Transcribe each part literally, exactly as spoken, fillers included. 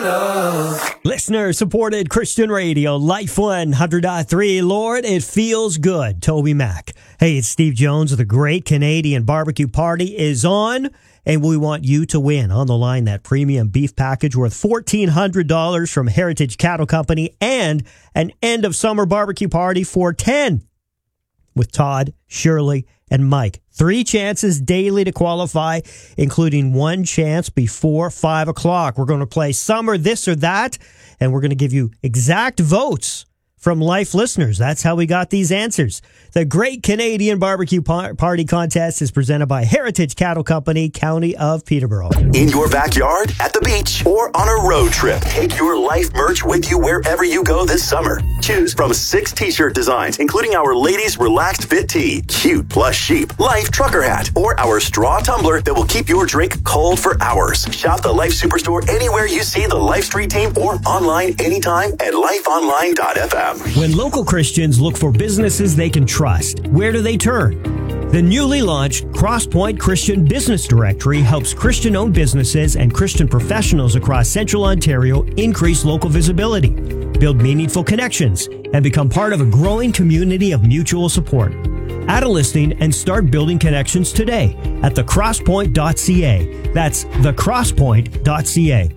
love. Listener-supported Christian radio, Life one hundred point three. Lord, it feels good. Toby Mac. Hey, it's Steve Jones. The Great Canadian Barbecue Party is on, and we want you to win. On the line, that premium beef package worth fourteen hundred dollars from Heritage Cattle Company and an end-of-summer barbecue party for ten with Todd, Shirley, and Mike. Three chances daily to qualify, including one chance before five o'clock. We're going to play Summer This or That, and we're going to give you exact votes from Life listeners. That's how we got these answers. The Great Canadian Barbecue Par- Party Contest is presented by Heritage Cattle Company, County of Peterborough. In your backyard, at the beach, or on a road trip, take your Life merch with you wherever you go this summer. Choose from six t-shirt designs, including our ladies' relaxed fit tee, cute plush sheep, Life trucker hat, or our straw tumbler that will keep your drink cold for hours. Shop the Life Superstore anywhere you see the Life Street team or online anytime at life online dot f m. When local Christians look for businesses they can trust, where do they turn? The newly launched Crosspoint Christian Business Directory helps Christian-owned businesses and Christian professionals across Central Ontario increase local visibility, build meaningful connections, and become part of a growing community of mutual support. Add a listing and start building connections today at the crosspoint dot c a. That's the crosspoint dot c a.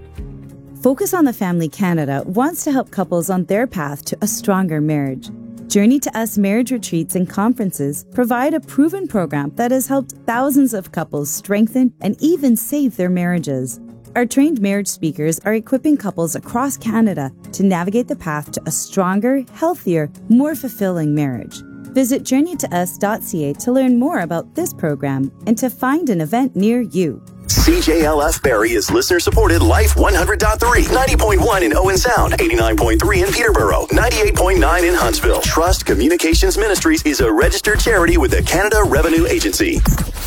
Focus on the Family Canada wants to help couples on their path to a stronger marriage. Journey to Us marriage retreats and conferences provide a proven program that has helped thousands of couples strengthen and even save their marriages. Our trained marriage speakers are equipping couples across Canada to navigate the path to a stronger, healthier, more fulfilling marriage. Visit journey to us dot c a to learn more about this program and to find an event near you. C J L F Barrie is listener-supported Life one hundred point three, ninety point one in Owen Sound, eighty-nine point three in Peterborough, ninety-eight point nine in Huntsville. Trust Communications Ministries is a registered charity with the Canada Revenue Agency.